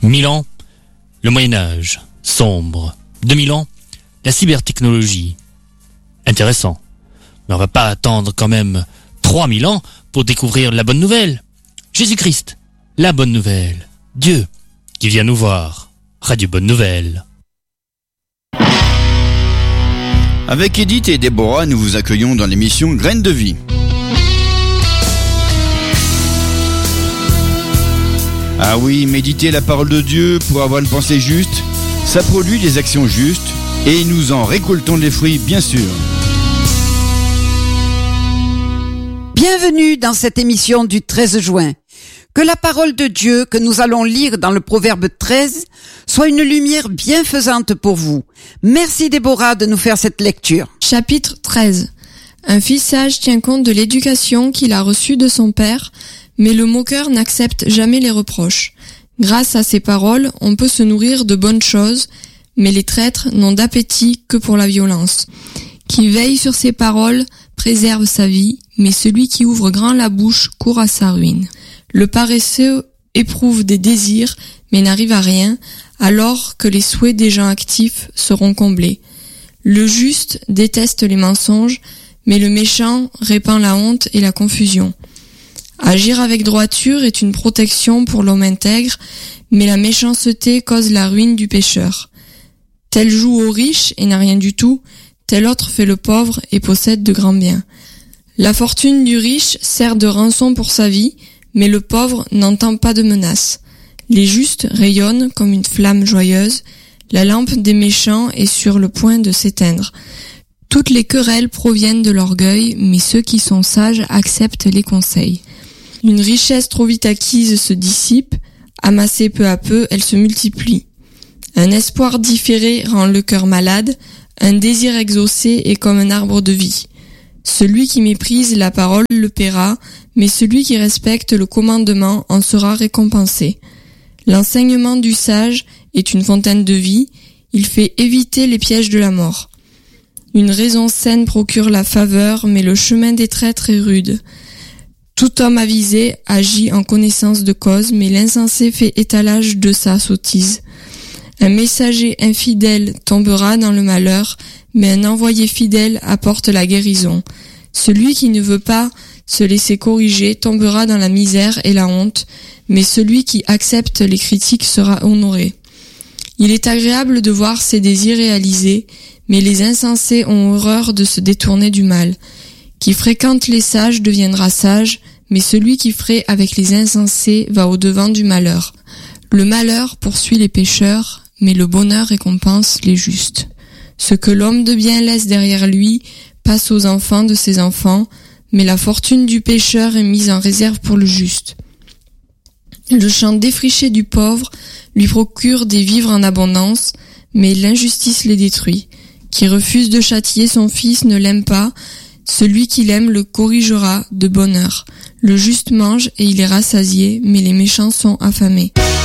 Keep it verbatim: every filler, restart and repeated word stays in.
Mille ans, le Moyen-Âge, sombre. Deux mille ans, la cybertechnologie. Intéressant. Mais on va pas attendre quand même trois mille ans pour découvrir la bonne nouvelle. Jésus-Christ, la bonne nouvelle. Dieu qui vient nous voir. Radio Bonne Nouvelle. Avec Edith et Déborah, nous vous accueillons dans l'émission Graines de Vie. Ah oui, méditer la parole de Dieu pour avoir une pensée juste, ça produit des actions justes et nous en récoltons les fruits, bien sûr. Bienvenue dans cette émission du treize juin. Que la parole de Dieu que nous allons lire dans le Proverbe treize soit une lumière bienfaisante pour vous. Merci Déborah de nous faire cette lecture. Chapitre treize. Un fils sage tient compte de l'éducation qu'il a reçue de son père, mais le moqueur n'accepte jamais les reproches. Grâce à ces paroles, on peut se nourrir de bonnes choses, mais les traîtres n'ont d'appétit que pour la violence. Qui veille sur ses paroles préserve sa vie, mais celui qui ouvre grand la bouche court à sa ruine. Le paresseux éprouve des désirs, mais n'arrive à rien, alors que les souhaits des gens actifs seront comblés. Le juste déteste les mensonges, mais le méchant répand la honte et la confusion. Agir avec droiture est une protection pour l'homme intègre, mais la méchanceté cause la ruine du pécheur. Tel joue au riche et n'a rien du tout, tel autre fait le pauvre et possède de grands biens. La fortune du riche sert de rançon pour sa vie, mais le pauvre n'entend pas de menace. Les justes rayonnent comme une flamme joyeuse, la lampe des méchants est sur le point de s'éteindre. Toutes les querelles proviennent de l'orgueil, mais ceux qui sont sages acceptent les conseils. Une richesse trop vite acquise se dissipe, amassée peu à peu, elle se multiplie. Un espoir différé rend le cœur malade, un désir exaucé est comme un arbre de vie. Celui qui méprise la parole le paiera, mais celui qui respecte le commandement en sera récompensé. L'enseignement du sage est une fontaine de vie, il fait éviter les pièges de la mort. Une raison saine procure la faveur, mais le chemin des traîtres est rude. Tout homme avisé agit en connaissance de cause, mais l'insensé fait étalage de sa sottise. Un messager infidèle tombera dans le malheur, mais un envoyé fidèle apporte la guérison. Celui qui ne veut pas se laisser corriger tombera dans la misère et la honte, mais celui qui accepte les critiques sera honoré. Il est agréable de voir ses désirs réalisés, mais les insensés ont horreur de se détourner du mal. Qui fréquente les sages deviendra sage, mais celui qui fraie avec les insensés va au-devant du malheur. Le malheur poursuit les pécheurs, mais le bonheur récompense les justes. Ce que l'homme de bien laisse derrière lui passe aux enfants de ses enfants, mais la fortune du pécheur est mise en réserve pour le juste. Le champ défriché du pauvre lui procure des vivres en abondance, mais l'injustice les détruit. Qui refuse de châtier son fils ne l'aime pas, celui qui l'aime le corrigera de bonne heure. Le juste mange et il est rassasié, mais les méchants sont affamés.